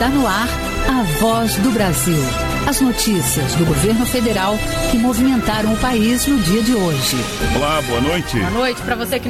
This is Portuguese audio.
Está no ar a Voz do Brasil. As notícias do governo federal que movimentaram o país no dia de hoje. Olá, boa noite. Boa noite para você que